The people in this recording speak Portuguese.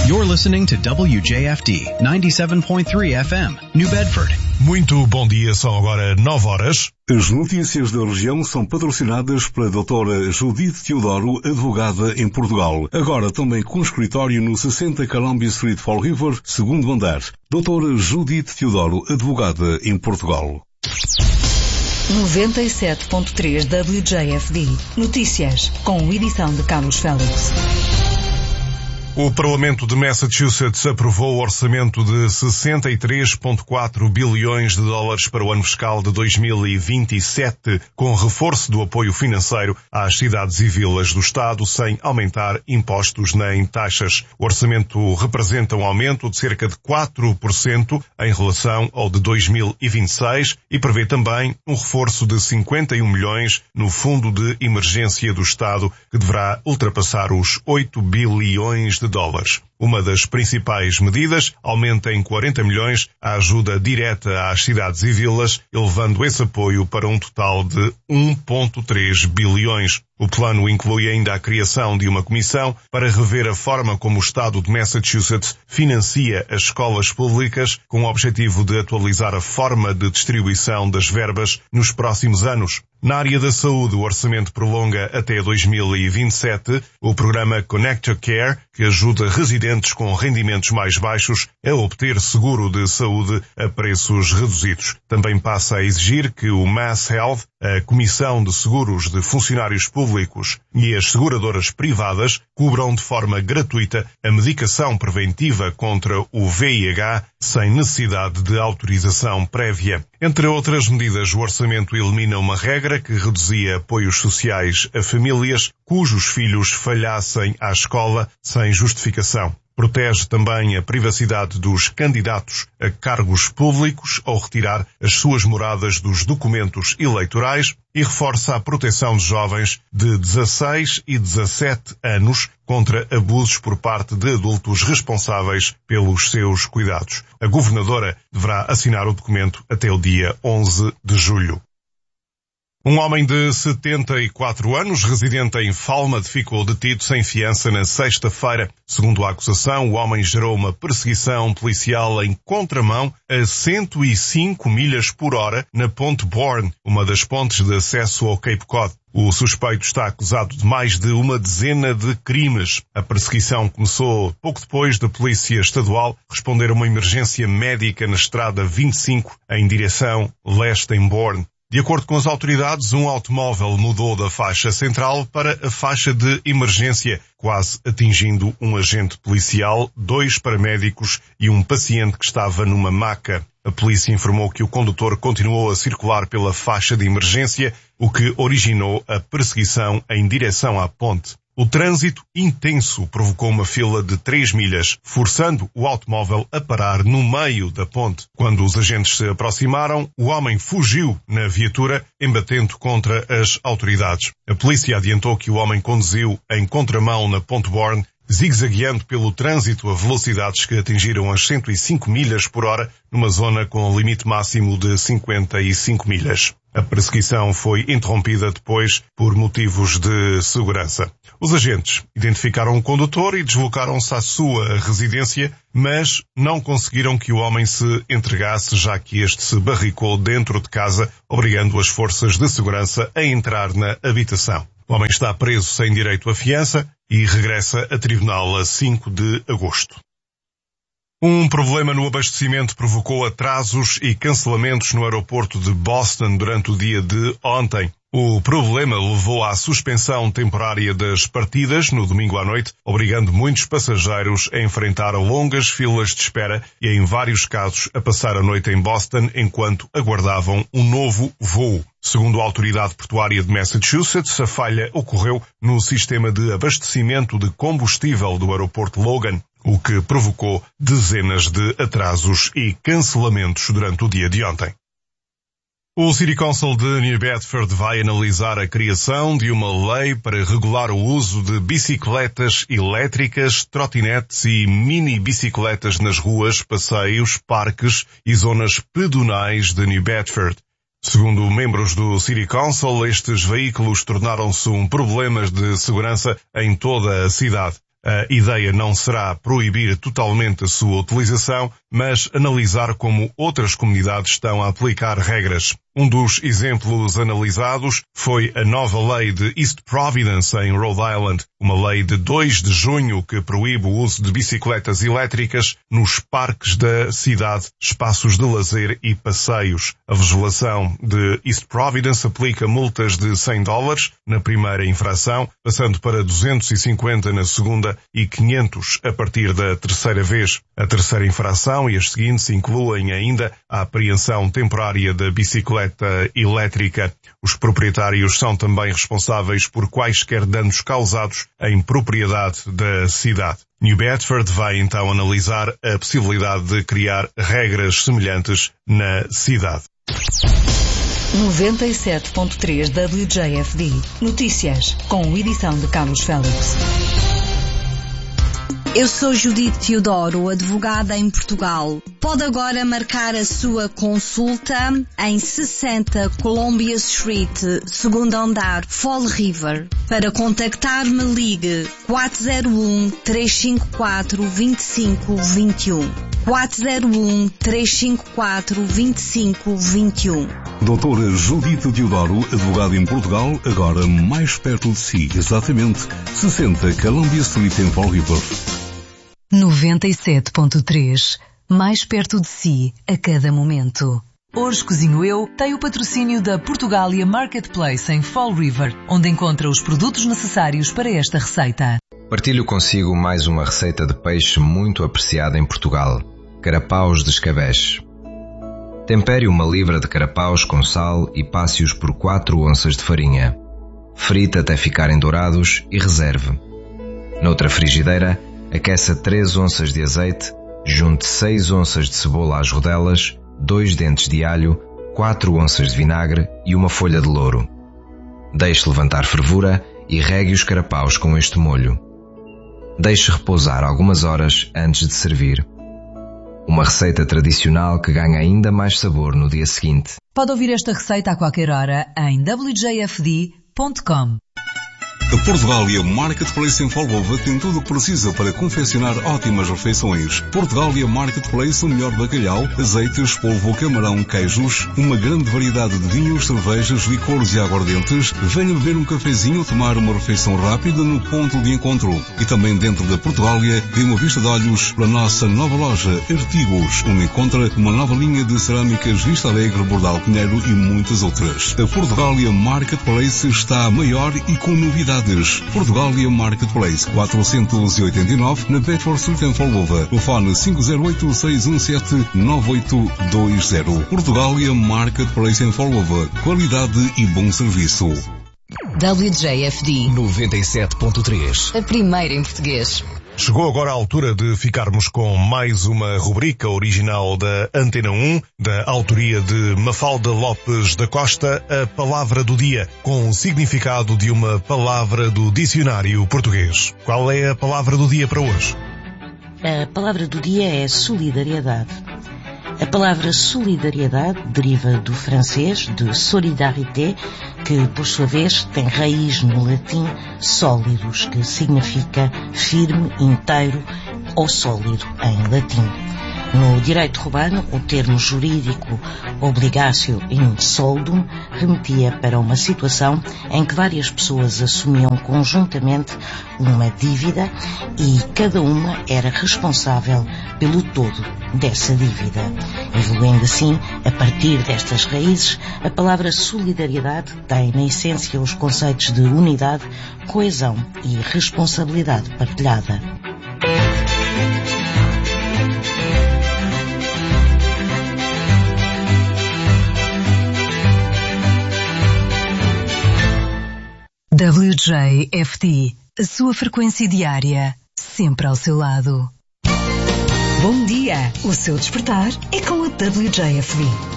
You're listening to WJFD 97.3 FM, New Bedford. Muito bom dia, são agora 9 horas. As notícias da região são patrocinadas pela doutora Judite Teodoro, advogada em Portugal. Agora também com escritório no 60 Columbia Street, Fall River, segundo andar. Doutora Judite Teodoro, advogada em Portugal. 97.3 WJFD. Notícias, com edição de Carlos Félix. O Parlamento de Massachusetts aprovou o orçamento de 63,4 bilhões de dólares para o ano fiscal de 2027, com reforço do apoio financeiro às cidades e vilas do Estado, sem aumentar impostos nem taxas. O orçamento representa um aumento de cerca de 4% em relação ao de 2026 e prevê também um reforço de 51 milhões no Fundo de Emergência do Estado, que deverá ultrapassar os 8 bilhões de dólares. Uma das principais medidas aumenta em 40 milhões a ajuda direta às cidades e vilas, elevando esse apoio para um total de 1,3 bilhões. O plano inclui ainda a criação de uma comissão para rever a forma como o Estado de Massachusetts financia as escolas públicas, com o objetivo de atualizar a forma de distribuição das verbas nos próximos anos. Na área da saúde, o orçamento prolonga até 2027 o programa Connector Care, que ajuda residentes com rendimentos mais baixos a obter seguro de saúde a preços reduzidos. Também passa a exigir que o Mass Health, a Comissão de Seguros de Funcionários Públicos e as seguradoras privadas cubram de forma gratuita a medicação preventiva contra o VIH sem necessidade de autorização prévia. Entre outras medidas, o orçamento elimina uma regra que reduzia apoios sociais a famílias cujos filhos falhassem à escola sem justificação. Protege também a privacidade dos candidatos a cargos públicos ao retirar as suas moradas dos documentos eleitorais e reforça a proteção de jovens de 16 e 17 anos contra abusos por parte de adultos responsáveis pelos seus cuidados. A governadora deverá assinar o documento até o dia 11 de julho. Um homem de 74 anos, residente em Falmouth, ficou detido sem fiança na sexta-feira. Segundo a acusação, o homem gerou uma perseguição policial em contramão a 105 milhas por hora na Ponte Bourne, uma das pontes de acesso ao Cape Cod. O suspeito está acusado de mais de uma dezena de crimes. A perseguição começou pouco depois da Polícia Estadual responder a uma emergência médica na Estrada 25, em direção leste em Bourne. De acordo com as autoridades, um automóvel mudou da faixa central para a faixa de emergência, quase atingindo um agente policial, 2 paramédicos e um paciente que estava numa maca. A polícia informou que o condutor continuou a circular pela faixa de emergência, o que originou a perseguição em direção à ponte. O trânsito intenso provocou uma fila de 3 milhas, forçando o automóvel a parar no meio da ponte. Quando os agentes se aproximaram, o homem fugiu na viatura, embatendo contra as autoridades. A polícia adiantou que o homem conduziu em contramão na Ponte Bourne, zigue-zagueando pelo trânsito a velocidades que atingiram as 105 milhas por hora, numa zona com limite máximo de 55 milhas. A perseguição foi interrompida depois por motivos de segurança. Os agentes identificaram o condutor e deslocaram-se à sua residência, mas não conseguiram que o homem se entregasse, já que este se barricou dentro de casa, obrigando as forças de segurança a entrar na habitação. O homem está preso sem direito à fiança e regressa a tribunal a 5 de agosto. Um problema no abastecimento provocou atrasos e cancelamentos no aeroporto de Boston durante o dia de ontem. O problema levou à suspensão temporária das partidas no domingo à noite, obrigando muitos passageiros a enfrentar longas filas de espera e, em vários casos, a passar a noite em Boston enquanto aguardavam um novo voo. Segundo a autoridade portuária de Massachusetts, a falha ocorreu no sistema de abastecimento de combustível do aeroporto Logan, o que provocou dezenas de atrasos e cancelamentos durante o dia de ontem. O City Council de New Bedford vai analisar a criação de uma lei para regular o uso de bicicletas elétricas, trotinetes e mini-bicicletas nas ruas, passeios, parques e zonas pedonais de New Bedford. Segundo membros do City Council, estes veículos tornaram-se um problema de segurança em toda a cidade. A ideia não será proibir totalmente a sua utilização, mas analisar como outras comunidades estão a aplicar regras. Um dos exemplos analisados foi a nova lei de East Providence, em Rhode Island, uma lei de 2 de junho que proíbe o uso de bicicletas elétricas nos parques da cidade, espaços de lazer e passeios. A legislação de East Providence aplica multas de $100 na primeira infração, passando para 250 na segunda e 500 a partir da terceira vez. A terceira infração e as seguintes incluem ainda a apreensão temporária da bicicleta elétrica. Os proprietários são também responsáveis por quaisquer danos causados em propriedade da cidade. New Bedford vai então analisar a possibilidade de criar regras semelhantes na cidade. 97.3 WJFD. Notícias, com edição de Carlos Félix. Eu sou Judite Teodoro, advogada em Portugal. Pode agora marcar a sua consulta em 60 Columbia Street, segundo andar, Fall River. Para contactar-me, ligue 401-354-2521. 401-354-2521. Doutora Judite Teodoro, advogada em Portugal, agora mais perto de si. Exatamente, 60 Columbia Street em Fall River. 97.3. Mais perto de si a cada momento. Hoje Cozinho Eu tem o patrocínio da Portugália Marketplace em Fall River, onde encontra os produtos necessários para esta receita. Partilho consigo mais uma receita de peixe muito apreciada em Portugal: carapaus de escabeche. Tempere 1 libra de carapaus com sal e passe-os por 4 onças de farinha. Frite até ficarem dourados e reserve. Noutra frigideira, aqueça 3 onças de azeite, junte 6 onças de cebola às rodelas, 2 dentes de alho, 4 onças de vinagre e 1 folha de louro. Deixe levantar fervura e regue os carapaus com este molho. Deixe repousar algumas horas antes de servir. Uma receita tradicional que ganha ainda mais sabor no dia seguinte. Pode ouvir esta receita a qualquer hora em wjfd.com. A Portugália Marketplace em Folgova tem tudo o que precisa para confeccionar ótimas refeições. Portugália Marketplace, o melhor bacalhau, azeites, polvo, camarão, queijos, uma grande variedade de vinhos, cervejas, licores e aguardentes. Venha beber um cafezinho, tomar uma refeição rápida no ponto de encontro. E também dentro da Portugália, dê uma vista de olhos para a nossa nova loja Artigos, onde encontra uma nova linha de cerâmicas Vista Alegre, Bordal Pinheiro e muitas outras. A Portugália Marketplace está maior e com novidades. Portugália Marketplace, 489, na Bedford Street em Folgova. Telefone 508-617-9820. Portugália Marketplace em Folgova. Qualidade e bom serviço. WJFD 97.3. A primeira em português. Chegou agora a altura de ficarmos com mais uma rubrica original da Antena 1, da autoria de Mafalda Lopes da Costa, a palavra do dia, com o significado de uma palavra do dicionário português. Qual é a palavra do dia para hoje? A palavra do dia é solidariedade. A palavra solidariedade deriva do francês de solidarité, que por sua vez tem raiz no latim sólidos, que significa firme, inteiro ou sólido em latim. No direito romano, o termo jurídico obligatio in soldum remetia para uma situação em que várias pessoas assumiam conjuntamente uma dívida e cada uma era responsável pelo todo dessa dívida. Evoluindo assim, a partir destas raízes, a palavra solidariedade tem na essência os conceitos de unidade, coesão e responsabilidade partilhada. WJFD, a sua frequência diária, sempre ao seu lado. Bom dia! O seu despertar é com a WJFD.